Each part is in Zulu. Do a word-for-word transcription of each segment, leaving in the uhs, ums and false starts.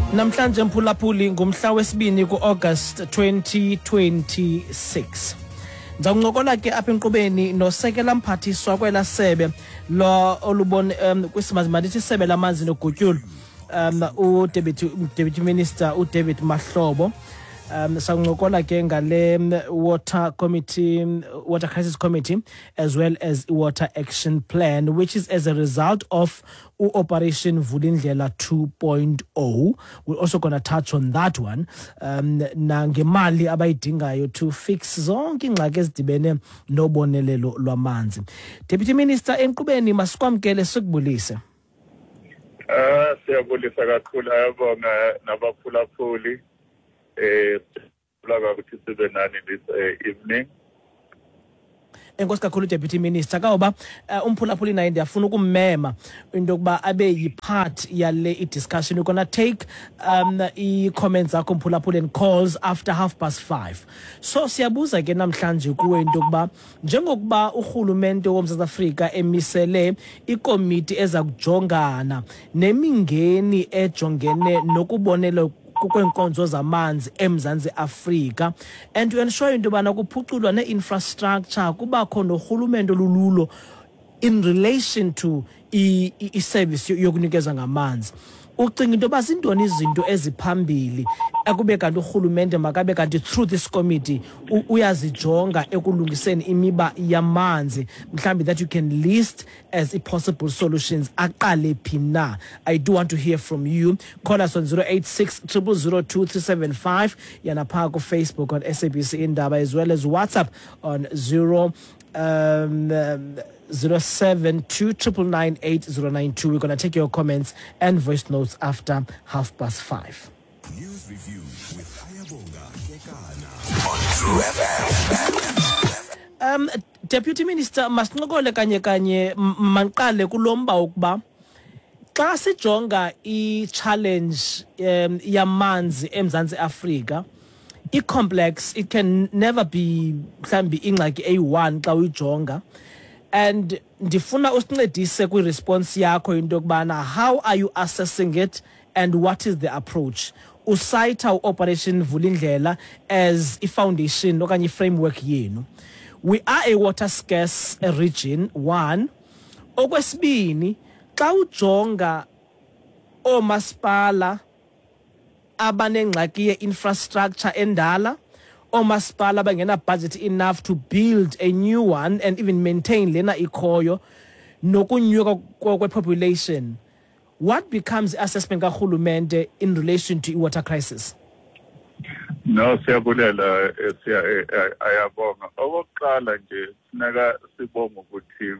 Namhlanje mphulaphuli ngumhla wesibini ku-August twenty twenty-six. Ngizokuncokola ke apha enqubeni nosekela mphathiswa kwela sebe lo olubone um, kwisimazimalithi isebe lamanzi nogutyulo um uDeputy Deputy Minister uDavid Mahlobo. Um, Sangokola ke ngale water committee, water crisis committee, as well as water action plan, which is as a result of Operation Vulindlela two point oh. We're also going to touch on that one. Um, nangemali abayidingayo to fix zonke ingxaki ezidibene nobonelelo lwamanzi. Deputy Minister, enqubeni masikwamkele sikubulise. Ah, siyabulisa kakhulu ayabonga nabaphulaphuli. Eh laga ukuthi sibe nani this evening. Enkosi kakhulu Deputy Minister kawuba umphulaphuli naye ndiyafuna ukummema into yokuba abe yipart yale i-discussion. You're gonna take um i-comments zakho mphulaphuli and calls after half past five. So siyabuza ke namhlanje kuwe into yokuba njengokuba urhulumente woMzantsi Afrika emisele ikomiti eza kujongana nemingeni ejongene nokubonela kwenkonzo zamanzi eMzantsi Afrika, and to ensure into bana kuphuculwa ne-infrastructure kubakho norhulumente olululo in relation to i-service yokunikeza ngamanzi. Ucinga into yoba zintoni izinto eziphambili ekube kanti urhulumente makabe kanti through this committee uyazijonga ekulungiseni imiba yamanzi mhlambi that you can list as a possible solutions aqale phi na? I do want to hear from you. Call us on zero eight six, zero zero two, three seven five yana phaa ku Facebook on S A B C Indaba, as well as WhatsApp on zero um, um zero seven two nine nine eight zero nine two. We're going to take your comments and voice notes after half past five. News review with Ayabonga Kekana on True F M. Um, Deputy Minister, masinqokole kanye kanye manqale kulomba ukuba xa sijonga i-challenge um, yamanzi eMzantsi Afrika, i-complex, it can never be mhlambi ingxaki eyi-one xa uyijonga. And ndifuna usincedise kwi-response yakho into yokubana how are you assessing it and what is the approach? Usayitha Operation Vulindlela as a foundation okanye framework yenu. We are a water scarce region, one. Okwesibini, xa ujonga oomasipala abanengxaki ye-infrastructure endala, omasipala bangena budget enough to build a new one and even maintain lena ikhoyo nokunyuka kwe-population, what becomes assessment karhulumente in relation to water crisis? No, siyabulela siya ayabonga. Okokuqala nje sinaka sibonga ukuthi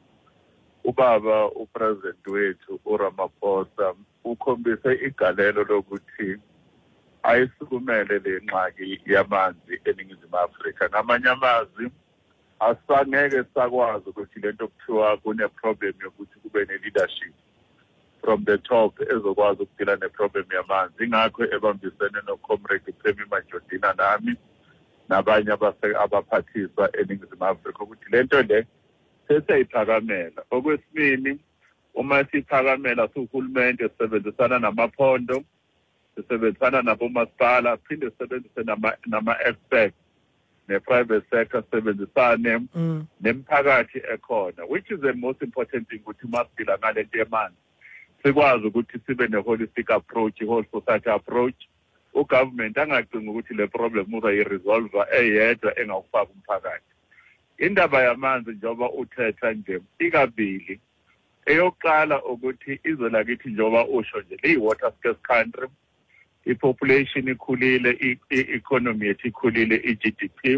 ubaba upresident wethu uRamaphosa ukhombise igalelo lokuthi ayisukumele le ngxaki yamanzi eNingizimu Afrika. Ngamanye amazwi asangeke sakwazi ukuthi lento kuthiwa kune problem yokuthi kube ne leadership from the top ezokwazi ukudila ne problem yamanzi. Ingakho ebambisene no Comrade Phemi Majodina nami nabanye abaphathiswa eNingizimu Afrika ukuthi lento le sesiyiphakamela. Okwesibili, uma siphakamela suhulumende sisebenzisana namaphondo, sisebenzisana nabomasipala, phinde sisebenzise nama nama-experts ne-private sector, sisebenzisane mm. nemphakathi ekhona, which is the most important thing ukuthi masidila ngale nto yamanzi sikwazi ukuthi sibe ne-holistic approach, i-whole society approach. Ugovernment angacinga ukuthi le problem uzayiresolva eyedwa engawufaka umphakathi. Indaba yamanzi njengoba uthetha nje ikabili. Eyokuqala ukuthi izwe lakithi njengoba usho nje liyi-water scarce country, i-population ikhulile, i-economy yethu ikhulile, i-G D P,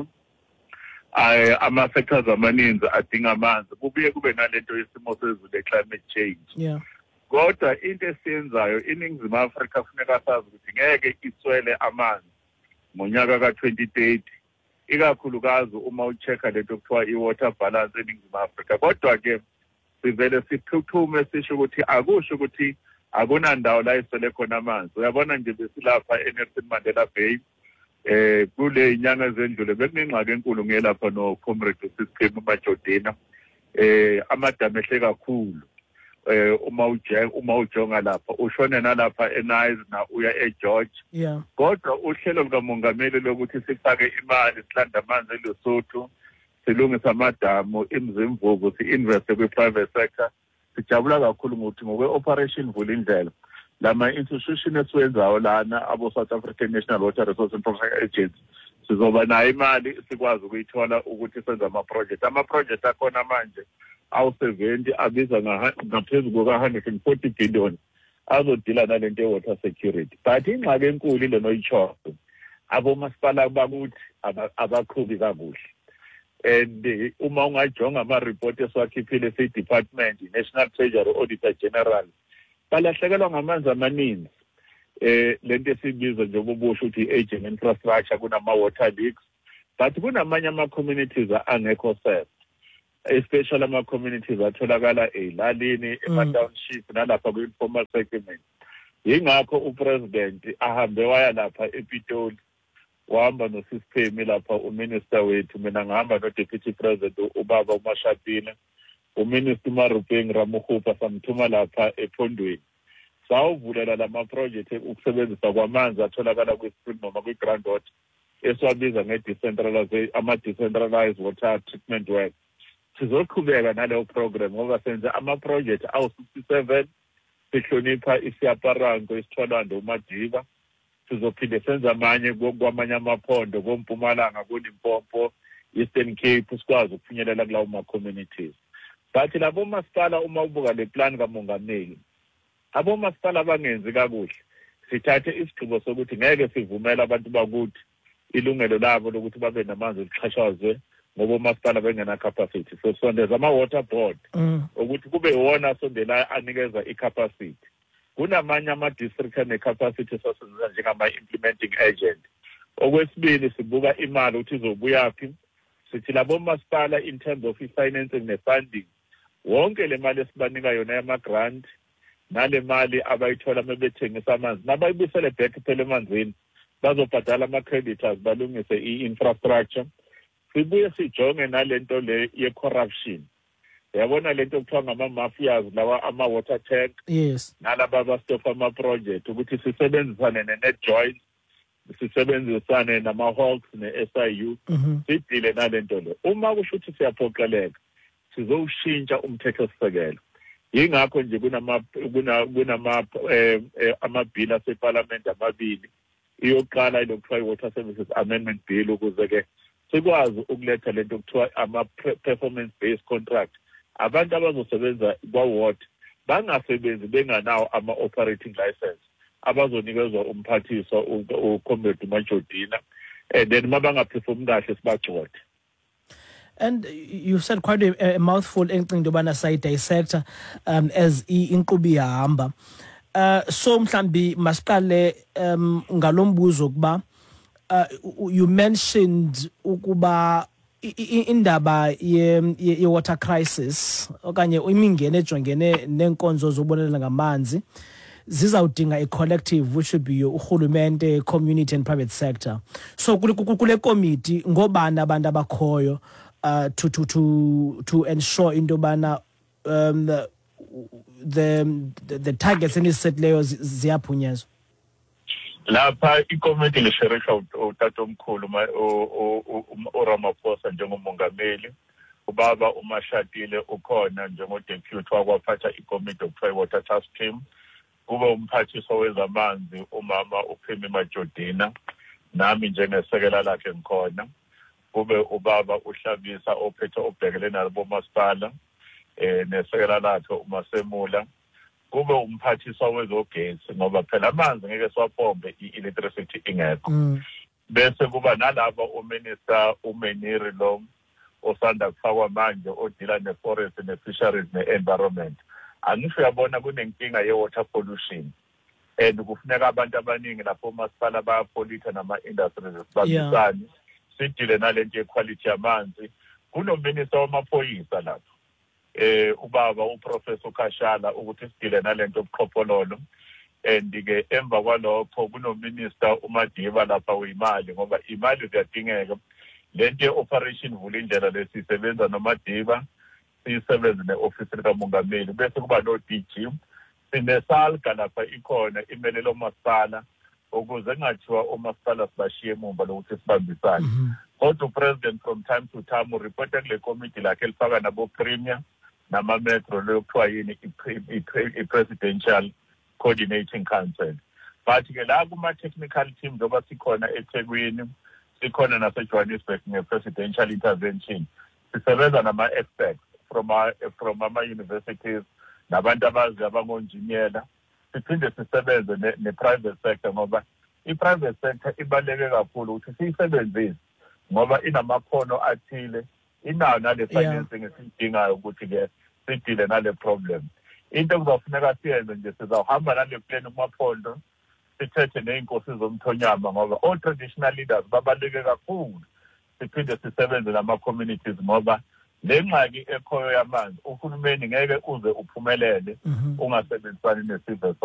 ama-factors amaninzi adinga amanzi, kubuye kube nalento yesimo sezulu le-climate change. Yeah. Kodwa into esiyenzayo iNingizimu Afrika kufuneka sazi ukuthi ngeke iswele amanzi ngonyaka ka-twenty thirty, ikakhulukazi uma uchecka lento kuthiwa i-water balance eNingizimu Afrika. Kodwa-ke sivele siphuthume sisho ukuthi akusho ukuthi akunandawo la iswele khona amanzi. Uyabona nje besilapha eNelson Mandela Bay eh kule inyanga ezendlule bekunengxaki enkulu ngelapha no Comrade Phemi Majodina eh amadamu ehle kakhulu. eh uma uje uma ujonga lapha ushone nalapha eNice na uya eGeorge yeah kodwa uhlelo lukamongameli lokuthi sifake imali silanda amanzi eLesotho silungisa amadamu imzimvubu si-invest kwi-private sector sijabula kakhulu ngokuthi ngokwe-operation Vulindlela lama institution esiwenzayo lana abo South African National Water Resources and Infrastructure Agency sizoba nayo imali sikwazi ukuyithola ukuthi senze ama-project ama-project akhona manje awu seventy abiza ngaphezulu kuka one hundred forty billion azodila nalento ye-water security but ingxaki enkulu ile noyichoko abomasipala bakuthi abaqhubi kakuhle and uma ungajonga ama-report esiwakhiphile se-department i-National Treasury Auditor General balahlekelwa ngamanzi amaninzi eh lento esibiza nje ubusho ukuthi i-aging infrastructure kunama-water leaks but kunamanye ama-communities angekho safe especially ama-communities atholakala eyilalini ema-township nalapha kwi-informal settlement yingakho upresident ahambe waya lapha ePitoli wahamba nosisiphemi lapha uminister wethu mina ngahamba no-deputy president ubaba uMashapile uminister uMarupeng Ramokgopa samthuma lapha ephondweni sawuvulela lama-project ukusebenzisa kwamanzi atholakala kwi-spring noma kwi-groundwater esiwabiza nge-decentralized ama-decentralized water treatment work sizoqhubeka naleyo program ngoba senze ama-project awu-sixty-seven sihlonipha isiyaparango isithwalando uMadiba sizophinde senze amanye kwamanye amaphondo kompumalanga kuLimpopo Eastern Cape sikwazi ukufinyelela kulawo ma-communities but labo masipala uma ubuka le plan kamongameli abo masipala bangenzi kakuhle sithathe isigqibo sokuthi ngeke sivumele abantu bakuthi ilungelo labo lokuthi babe namanzi okuxhashazwe ngoba masipala bengena capacity so sondeza ama water board ukuthi kube iwona sondela anikeza i-capacity kunamanye ama district ane capacity sosenza njengama implementing agent okwesibili sibuka imali ukuthi izobuya phi sithi labo masipala in terms of financing ne funding wonke le mali esibanika yona yama grant nale mali abayithola mebethengisa amanzi nabayibisele back phela emanzini bazobhadala ama creditors balungise i-infrastructure sibuye sijonge nalento le ye-corruption yabona lento kuthiwa ngama-mafias lawa ama-water tank yes nalaba abastofa ama-project ukuthi sisebenzisane ne-NetJoy sisebenzisane nama-Hawks ne-S I U sidile nalento le uma kusho ukuthi siyaphoqeleka sizowushintsha umthethosisekelo yingakho nje kunama kunama amabhili aseparliament amabili iyoqala ilokuthiwa i-Water Services Amendment Bill ukuze ke sikwazi ukuletha lento kuthiwa ama-performance based contract abantu abazosebenza kwa-water bangasebenzi benganawo ama-operating license abazonikezwa umphathiswa uComrade uMajodina and then mabangaperform kahle sibagxothe. And you said quite a, a mouthful engicing into yobana sayidissector um as inkqubo ihamba uh so mhlambi masiqale um ngalombuzo kuba uh, you mentioned ukuba indaba ye water crisis okanye imingene ejongene nenkonzo zobonelela ngamanzi zizawudinga a collective which should be urhulumente, community and private sector. So kule committee ngobana abantu abakhoyo uh to to to to ensure into bana um the the the, the targets enisetileyo ziyaphunyezwa. Lapha ikomiti lesherisha utatomkhulu uRamaphosa njengomongameli ubaba uMashatile ukhona njengodeputy wakwaphatha ikomiti okuthiwa water task team kube umphathiswa wezamanzi umama uPhemi Majodina nami njengesekela lakhe ngikhona kube ubaba uHlabisa ophethe obhekele nalabo masipala eh nesekela lakhe uMasemula kube umphathiswa wezogesi ngoba phela amanzi ngeke siwapombe i-electricity ingekho bese kuba nalabo uminister uMeniri lo osanda kufakwa manje odila ne-forest ne-fisheries ne-environment angisho yabona kunenkinga ye-water pollution and kufuneka abantu abaningi lapho masipala bayapolita nama-industries esibambisane sidile nalento ye-quality yamanzi kunominister wamaphoyisa lapho eh ubaba uprofessor Khashala ukuthi sidile nalento obuqhophololo and ke emva kwalokho kunominister uMadiba lapha uyimali ngoba imali ziyadingeka lento ye-operation Vulindlela lesisebenza noMadiba sisebenze ne-ofisi likamongameli bese kuba no-D G sinesalga lapha ikhona imelelo masipala ukuze kungathiwa omasipala sibashiye emumva lokuthi sibambisane kodwa upresident from time to time ureporta kule committee lakhe elifaka nabo premier nama-metro lokuthiwa yini i-presidential coordinating council but-ke la kuma-technical team njengoba sikhona eThekwini sikhona nase-Johannesburg nge-presidential intervention sisebenza nama-experts from from ama-universities nabantu abazi abangonjiniyela siphinde sisebenze ne-private sector ngoba i-private sector ibaluleke kakhulu ukuthi siyisebenzise ngoba inamakhono athile inayo nale financing esiyidingayo ukuthi-ke sidile nale problem into kuzofuneka siyenze nje sizawuhamba nale plan kumaphondo sithethe ney'nkosi zomthonyama ngoba all traditional leaders babaluleke kakhulu siphinde sisebenze nama-communities ngoba le ngxaki ekhoyo yamanzi uhulumeni ngeke uze uphumelele ungasebenzisani nesizwe